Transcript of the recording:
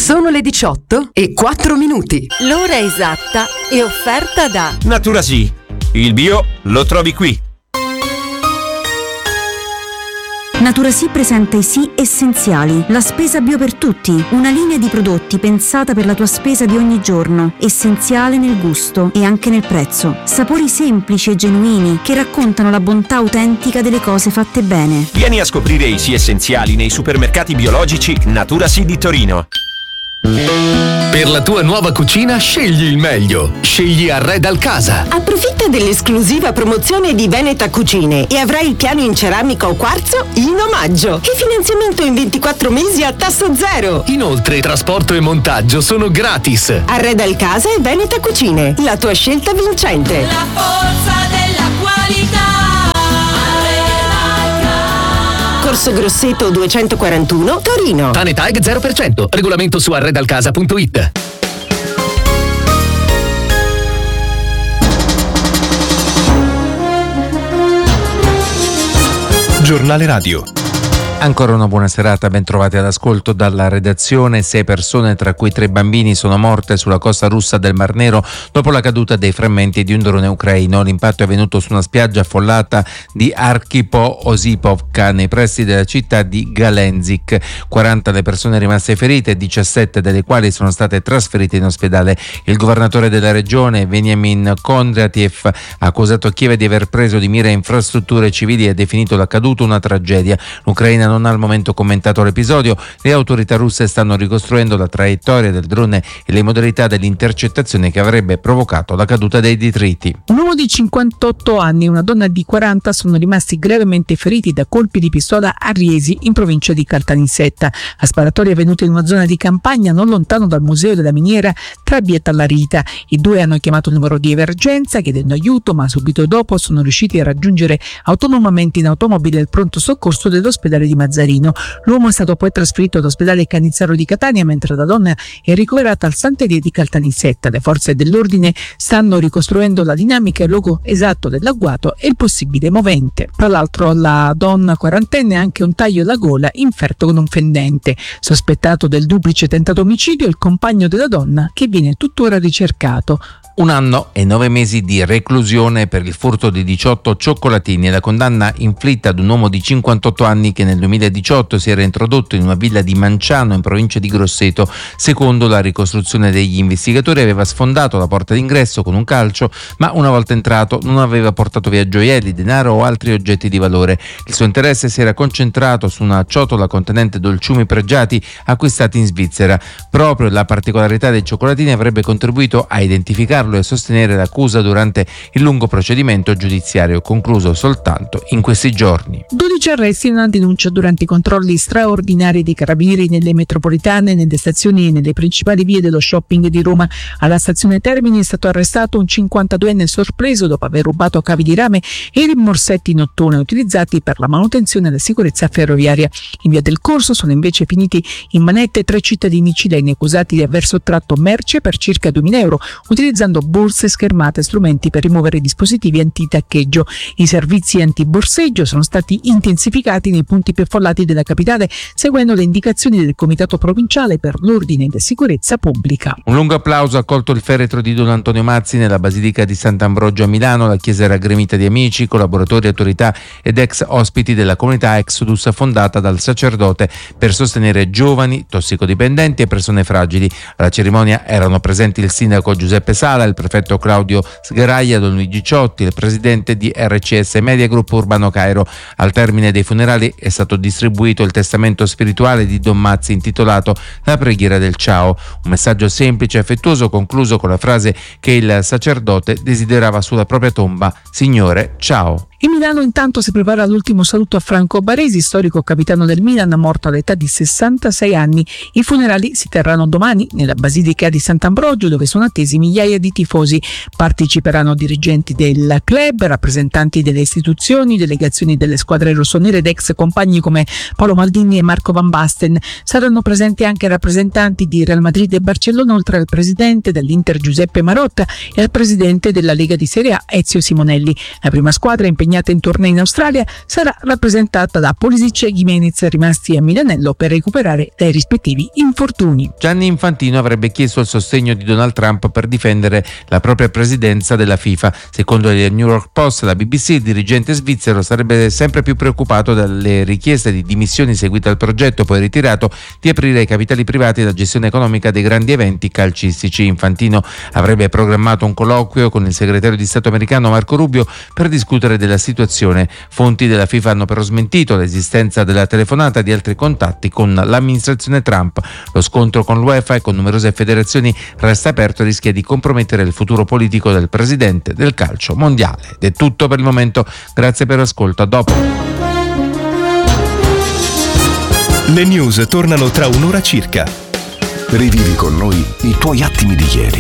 Sono le 18:04. L'ora esatta è offerta da Naturasì. Il bio lo trovi qui. Naturasì presenta i Sì Essenziali, la spesa bio per tutti, una linea di prodotti pensata per la tua spesa di ogni giorno, essenziale nel gusto e anche nel prezzo. Sapori semplici e genuini che raccontano la bontà autentica delle cose fatte bene. Vieni a scoprire i Sì Essenziali nei supermercati biologici Naturasì di Torino. Per la tua nuova cucina scegli il meglio. Scegli Arreda al Casa. Approfitta dell'esclusiva promozione di Veneta Cucine e avrai il piano in ceramica o quarzo in omaggio e finanziamento in 24 mesi a tasso zero. Inoltre trasporto e montaggio sono gratis. Arreda al Casa e Veneta Cucine, la tua scelta vincente. La forza della qualità. Corso Grosseto 241, Torino. Tanetag 0%. Regolamento su arredalcasa.it. Giornale Radio. Ancora una buona serata, ben trovati all'ascolto dalla redazione. 6 persone, tra cui 3 bambini, sono morte sulla costa russa del Mar Nero dopo la caduta dei frammenti di un drone ucraino. L'impatto è avvenuto su una spiaggia affollata di Archipo-Osipovka nei pressi della città di Galenzik. 40 le persone rimaste ferite, 17 delle quali sono state trasferite in ospedale. Il governatore della regione, Veniamin Kondratiev, ha accusato Kiev di aver preso di mira infrastrutture civili e ha definito l'accaduto una tragedia. L'Ucraina non ha al momento commentato l'episodio. Le autorità russe stanno ricostruendo la traiettoria del drone e le modalità dell'intercettazione che avrebbe provocato la caduta dei detriti. Un uomo di 58 anni e una donna di 40 sono rimasti gravemente feriti da colpi di pistola a Riesi, in provincia di Caltanissetta. La sparatoria è avvenuta in una zona di campagna non lontano dal museo della miniera tra Bieta e Larita. I due hanno chiamato il numero di emergenza chiedendo aiuto, ma subito dopo sono riusciti a raggiungere autonomamente in automobile il pronto soccorso dell'ospedale di Mazzarino. L'uomo è stato poi trasferito all'ospedale Canizzaro di Catania, mentre la donna è ricoverata al Santeria di Caltanissetta. Le forze dell'ordine stanno ricostruendo la dinamica e il luogo esatto dell'agguato e il possibile movente. Tra l'altro la donna quarantenne ha anche un taglio alla gola inferto con un fendente. Sospettato del duplice tentato omicidio il compagno della donna, che viene tuttora ricercato. 1 anno e 9 mesi di reclusione per il furto di 18 cioccolatini e la condanna inflitta ad un uomo di 58 anni che nel 2018 si era introdotto in una villa di Manciano in provincia di Grosseto. Secondo la ricostruzione degli investigatori aveva sfondato la porta d'ingresso con un calcio, ma una volta entrato non aveva portato via gioielli, denaro o altri oggetti di valore. Il suo interesse si era concentrato su una ciotola contenente dolciumi pregiati acquistati in Svizzera. Proprio la particolarità dei cioccolatini avrebbe contribuito a identificarlo e sostenere l'accusa durante il lungo procedimento giudiziario concluso soltanto in questi giorni. 12 arresti e una denuncia durante i controlli straordinari dei carabinieri nelle metropolitane, nelle stazioni e nelle principali vie dello shopping di Roma. Alla stazione Termini è stato arrestato un 52enne sorpreso dopo aver rubato cavi di rame e rimorsetti nottone utilizzati per la manutenzione e la sicurezza ferroviaria. In via del Corso sono invece finiti in manette 3 cittadini cileni accusati di aver sottratto merce per circa 2.000 euro utilizzando borse, schermate e strumenti per rimuovere dispositivi antitaccheggio. I servizi antiborseggio sono stati intensificati nei punti più affollati della capitale, seguendo le indicazioni del Comitato Provinciale per l'Ordine e la Sicurezza Pubblica. Un lungo applauso ha accolto il feretro di Don Antonio Mazzi nella Basilica di Sant'Ambrogio a Milano. La chiesa era gremita di amici, collaboratori, autorità ed ex ospiti della comunità Exodus, fondata dal sacerdote per sostenere giovani, tossicodipendenti e persone fragili. Alla cerimonia erano presenti il sindaco Giuseppe Sala, il prefetto Claudio Sgaraia, Don Luigi Ciotti, il presidente di RCS Media Group Urbano Cairo. Al termine dei funerali è stato distribuito il testamento spirituale di Don Mazzi intitolato La preghiera del ciao, un messaggio semplice e affettuoso concluso con la frase che il sacerdote desiderava sulla propria tomba: Signore, ciao. In Milano intanto si prepara l'ultimo saluto a Franco Baresi, storico capitano del Milan, morto all'età di 66 anni. I funerali si terranno domani nella Basilica di Sant'Ambrogio, dove sono attesi migliaia di tifosi. Parteciperanno dirigenti del club, rappresentanti delle istituzioni, delegazioni delle squadre rossonere ed ex compagni come Paolo Maldini e Marco Van Basten. Saranno presenti anche rappresentanti di Real Madrid e Barcellona, oltre al presidente dell'Inter Giuseppe Marotta e al presidente della Lega di Serie A Ezio Simonelli. La prima squadra è impegnata impegnata in tournée in Australia, sarà rappresentata da Pulisic e Gimenez, rimasti a Milanello per recuperare dai rispettivi infortuni. Gianni Infantino avrebbe chiesto il sostegno di Donald Trump per difendere la propria presidenza della FIFA. Secondo il New York Post e la BBC, il dirigente svizzero sarebbe sempre più preoccupato dalle richieste di dimissioni seguite al progetto, poi ritirato, di aprire ai capitali privati la gestione economica dei grandi eventi calcistici. Infantino avrebbe programmato un colloquio con il segretario di Stato americano Marco Rubio per discutere della situazione. Fonti della FIFA hanno però smentito l'esistenza della telefonata e di altri contatti con l'amministrazione Trump. Lo scontro con l'UEFA e con numerose federazioni resta aperto e rischia di compromettere il futuro politico del presidente del calcio mondiale. Ed è tutto per il momento, grazie per l'ascolto, a dopo. Le news tornano tra un'ora circa. Rivivi con noi i tuoi attimi di ieri.